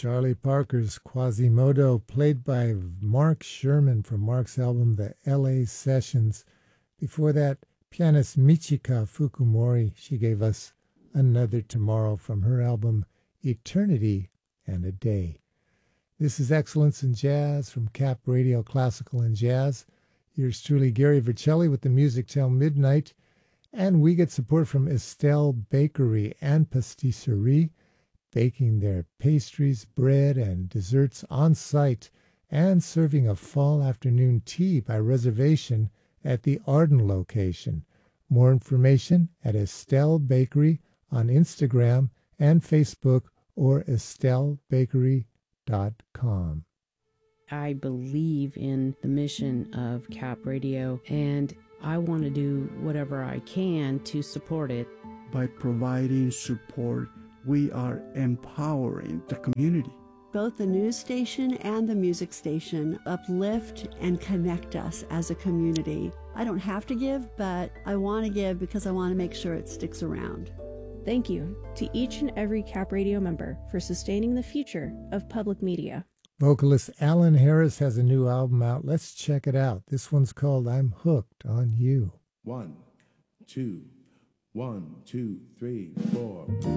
Charlie Parker's Quasimodo, played by Mark Sherman from Mark's album The LA Sessions. Before that, pianist Michika Fukumori. She gave us Another Tomorrow from her album Eternity and a Day. This is Excellence in Jazz from Cap Radio Classical and Jazz. Yours truly, Gary Vercelli, with the music till midnight. And we get support from Estelle Bakery and Pastisserie, baking their pastries, bread, and desserts on site, and serving a fall afternoon tea by reservation at the Arden location. More information at Estelle Bakery on Instagram and Facebook, or estellebakery.com. I believe in the mission of Cap Radio, and I want to do whatever I can to support it. By providing support, we are empowering the community. Both the news station and the music station uplift and connect us as a community. I don't have to give, but I want to give because I want to make sure it sticks around. Thank you to each and every Cap Radio member for sustaining the future of public media. Vocalist Alan Harris has a new album out. Let's check it out. This one's called I'm Hooked on You. 1, 2, 1, 2, 3, 4.